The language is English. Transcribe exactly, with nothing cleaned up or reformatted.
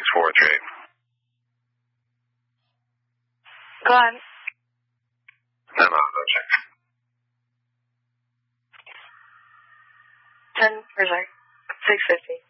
four three. Go on. No, no, no, check. Ten, or sorry, six fifty.